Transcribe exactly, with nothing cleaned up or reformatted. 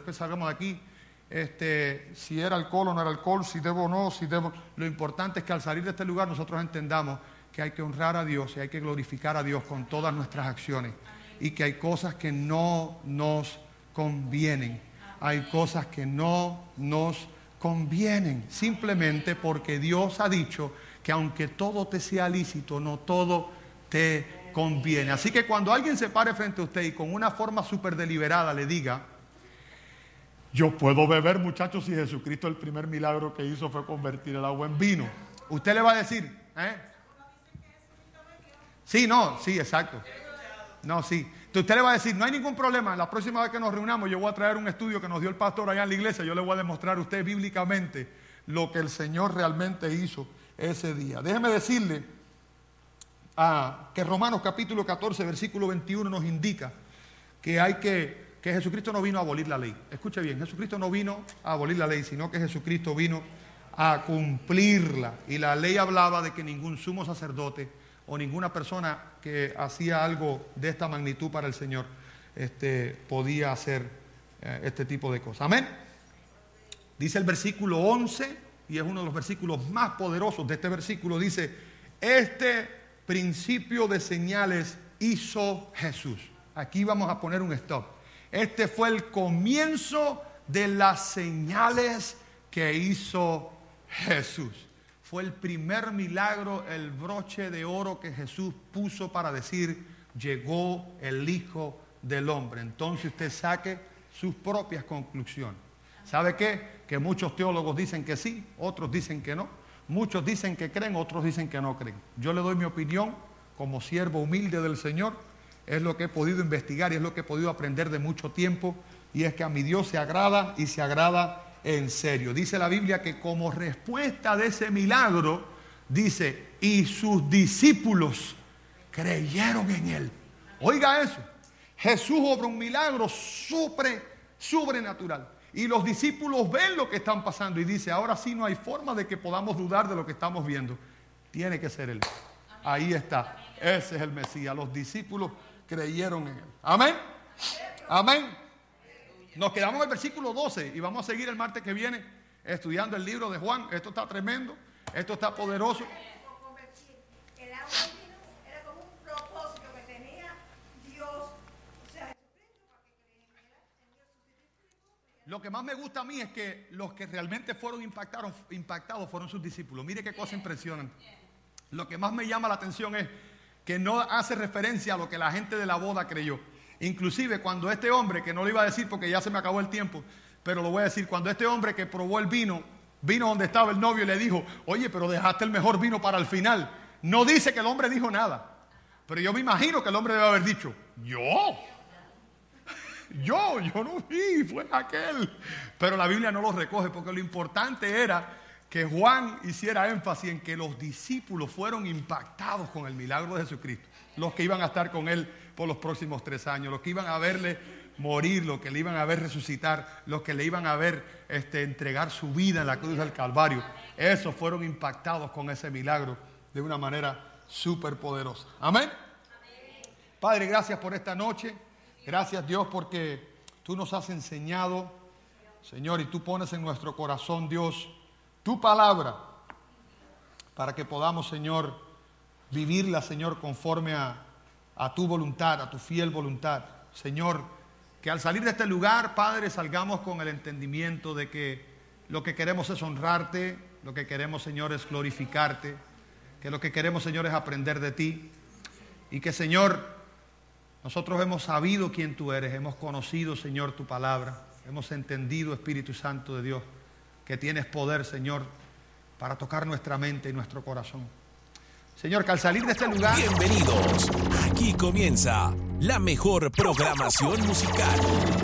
después salgamos de aquí, este, si era alcohol o no era alcohol, si debo o no, si debo. Lo importante es que al salir de este lugar nosotros entendamos que hay que honrar a Dios y hay que glorificar a Dios con todas nuestras acciones. Y que hay cosas que no nos convienen. Hay cosas que no nos convienen. Simplemente porque Dios ha dicho que aunque todo te sea lícito, no todo te conviene. Así que cuando alguien se pare frente a usted y con una forma súper deliberada le diga: yo puedo beber, muchachos, si Jesucristo el primer milagro que hizo fue convertir el agua en vino, usted le va a decir, ¿eh? Sí, no, sí, exacto. No, sí. Entonces usted le va a decir, no hay ningún problema, la próxima vez que nos reunamos yo voy a traer un estudio que nos dio el pastor allá en la iglesia, yo le voy a demostrar a usted bíblicamente lo que el Señor realmente hizo ese día. Déjeme decirle ah, que Romanos capítulo catorce, versículo veintiuno nos indica que hay que, que Jesucristo no vino a abolir la ley. Escuche bien, Jesucristo no vino a abolir la ley, sino que Jesucristo vino a cumplirla. Y la ley hablaba de que ningún sumo sacerdote o ninguna persona que hacía algo de esta magnitud para el Señor este, podía hacer eh, este tipo de cosas. Amén. Dice el versículo once, y es uno de los versículos más poderosos de este versículo, dice: este principio de señales hizo Jesús. Aquí vamos a poner un stop. Este fue el comienzo de las señales que hizo Jesús. Fue el primer milagro, el broche de oro que Jesús puso para decir: llegó el Hijo del Hombre. Entonces usted saque sus propias conclusiones. ¿Sabe qué? Que muchos teólogos dicen que sí, otros dicen que no. Muchos dicen que creen, otros dicen que no creen. Yo le doy mi opinión como siervo humilde del Señor. Es lo que he podido investigar y es lo que he podido aprender de mucho tiempo. Y es que a mi Dios se agrada y se agrada en serio. Dice la Biblia que como respuesta de ese milagro, dice, y sus discípulos creyeron en él. Oiga eso. Jesús obra un milagro sobre, sobrenatural. Y los discípulos ven lo que están pasando y dice, ahora sí no hay forma de que podamos dudar de lo que estamos viendo. Tiene que ser él. Ahí está. Ese es el Mesías. Los discípulos creyeron en él. Amén. Amén. Nos quedamos en el versículo doce y vamos a seguir el martes que viene estudiando el libro de Juan. Esto está tremendo, esto está poderoso. El agua era como un propósito que tenía Dios, o sea, Jesucristo, para que creyera en Dios. Lo que más me gusta a mí es que los que realmente fueron impactados, impactados fueron sus discípulos. Mire qué cosa impresionante. Lo que más me llama la atención es que no hace referencia a lo que la gente de la boda creyó. Inclusive cuando este hombre, que no lo iba a decir porque ya se me acabó el tiempo, pero lo voy a decir, cuando este hombre que probó el vino, vino donde estaba el novio y le dijo, oye, pero dejaste el mejor vino para el final. No dice que el hombre dijo nada, pero yo me imagino que el hombre debe haber dicho, yo, yo, yo no vi, fue aquel. Pero la Biblia no lo recoge porque lo importante era que Juan hiciera énfasis en que los discípulos fueron impactados con el milagro de Jesucristo. Los que iban a estar con él por los próximos tres años, los que iban a verle morir, los que le iban a ver resucitar, los que le iban a ver este, entregar su vida en la cruz del Calvario. Esos fueron impactados con ese milagro de una manera súper poderosa. Amén. Padre, gracias por esta noche. Gracias, Dios, porque tú nos has enseñado, Señor, y tú pones en nuestro corazón, Dios, tu palabra, para que podamos, Señor, vivirla, Señor, conforme a, a tu voluntad, a tu fiel voluntad. Señor, que al salir de este lugar, Padre, salgamos con el entendimiento de que lo que queremos es honrarte, lo que queremos, Señor, es glorificarte, que lo que queremos, Señor, es aprender de ti. Y que, Señor, nosotros hemos sabido quién tú eres, hemos conocido, Señor, tu palabra, hemos entendido, Espíritu Santo de Dios, que tienes poder, Señor, para tocar nuestra mente y nuestro corazón. Señor, que al salir de este lugar... Bienvenidos. Aquí comienza la mejor programación musical.